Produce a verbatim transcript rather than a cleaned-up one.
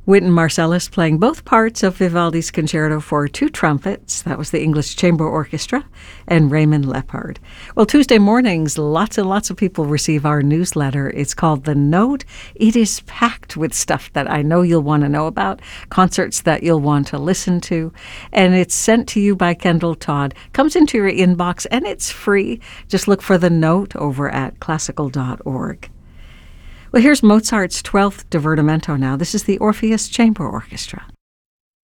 Wynton Marsalis playing both parts of Vivaldi's Concerto for Two Trumpets. That was the English Chamber Orchestra, and Raymond Lepard. Well, Tuesday mornings, lots and lots of people receive our newsletter. It's called The Note. It is packed with stuff that I know you'll want to know about, concerts that you'll want to listen to, and it's sent to you by Kendall Todd. Comes into your inbox, and it's free. Just look for The Note over at classical dot org. Well, here's Mozart's twelfth Divertimento now. This is the Orpheus Chamber Orchestra.